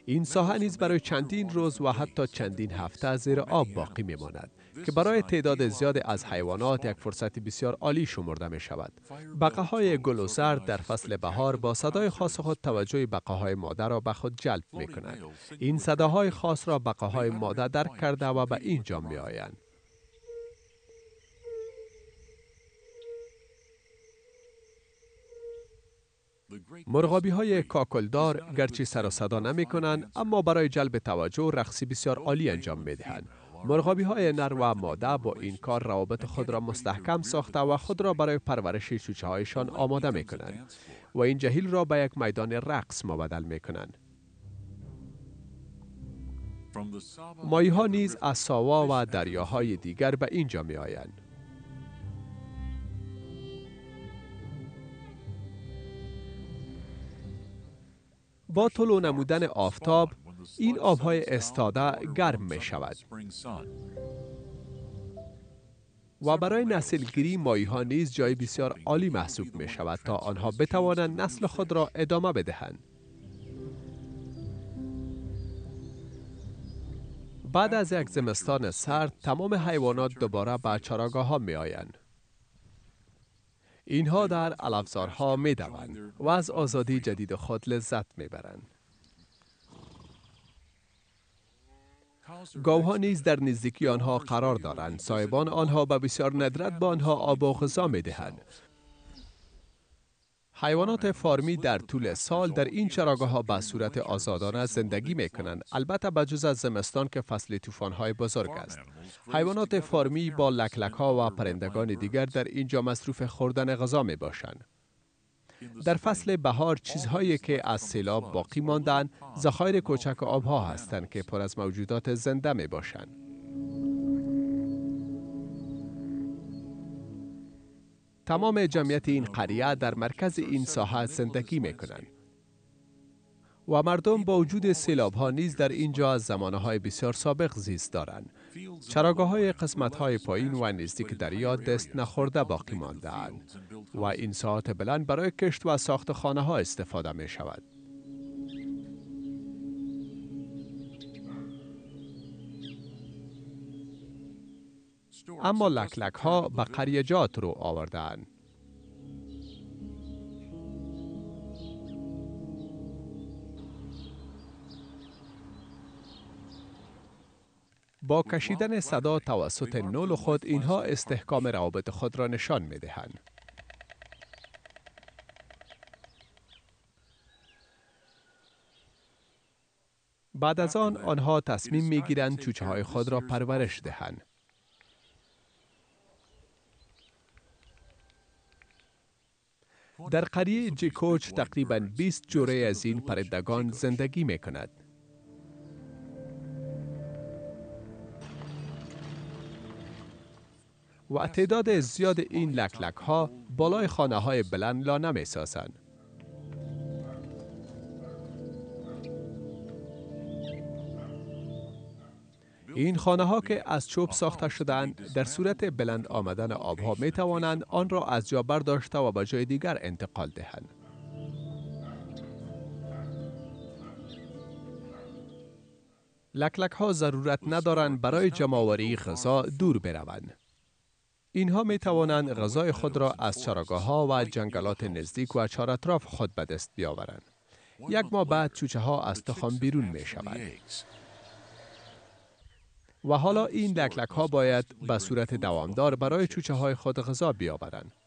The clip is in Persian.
این ساحه نیز برای چندین روز و حتی چندین هفته زیر آب باقی می ماند که برای تعداد زیاد از حیوانات یک فرصت بسیار عالی شمرده می شود. بقاهای گل و زرد در فصل بهار با صدای خاص خود توجه بقاهای ماده را به خود جلب می کند. این صداهای خاص را بقاهای ماده درک کرده و به اینجا می آیند. مرغابی های کاکلدار گرچه سر و صدا نمی کنند اما برای جلب توجه رقصی بسیار عالی انجام می دهند. مرغابی های نر و ماده با این کار روابط خود را مستحکم ساخته و خود را برای پرورش چوچه هایشان آماده می کنند و این جهیل را به یک میدان رقص مبدل می کنند. ماهی ها نیز از ساوا و دریاهای دیگر به اینجا می آیند. با طلوع نمودن آفتاب این آبهای استاده گرم می شود و برای نسل گیری ماهی ها نیز جای بسیار عالی محسوب می شود تا آنها بتوانند نسل خود را ادامه بدهند. بعد از یک زمستان سرد تمام حیوانات دوباره به چراگاه ها می آیند. اینها در علفزارها می دوند و از آزادی جدید خود لذت می برند. گاوها نیز در نزدیکی آنها قرار دارند. صاحبان آنها به بسیار ندرت به آنها آب و غذا می دهند. حیوانات فارمی در طول سال در این چراگاه ها به صورت آزادانه زندگی می کنند، البته بجز از زمستان که فصل طوفان های بزرگ است. حیوانات فارمی با لکلک ها و پرندگان دیگر در اینجا مصروف خوردن غذا می باشند. در فصل بهار چیزهایی که از سیلاب باقی ماندند ذخایر کوچک آبها هستند که پر از موجودات زنده می باشند. تمام جمعیت این قریه در مرکز این ساحه زندگی می کنند و مردم با وجود سیلاب ها نیز در اینجا از زمانهای بسیار سابق زیست دارند. چراگاه های قسمت های پایین و نزدیک دریا دست نخورده باقی مانده اند و این ساحات بلند برای کشت و ساخت خانه ها استفاده می شود. اما لکلک ها به قریجات رو آوردند. با کشیدن صدا توسط نول خود اینها استحکام روابط خود را نشان می دهند. بعد از آنها تصمیم می گیرند چوچه های خود را پرورش دهند. در قریه جیکوچ تقریباً 20 جوره از این پرندگان زندگی می کند. و تعداد زیاد این لکلک ها بالای خانه های بلند لانه می سازند. این خانه ها که از چوب ساخته شدند در صورت بلند آمدن آبها می توانند آن را از جا برداشته و به جای دیگر انتقال دهند. لکلک ها ضرورت ندارند برای جمع‌آوری غذا دور بروند. اینها می توانند غذای خود را از چراگاه ها و جنگلات نزدیک و چار اطراف خود به دست بیاورند. یک ماه بعد چوچه ها از تخم بیرون می شوند. و حالا این لکلک ها باید به صورت دوامدار برای چوچه های خود غذا بیاورند.